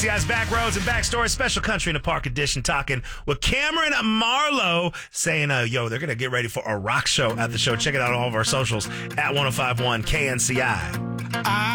Guys, back roads and backstories, special country in the park edition, talking with Cameron Marlowe, saying, they're going to get ready for a rock show at the show. Check it out on all of our socials at 1051 KNCI.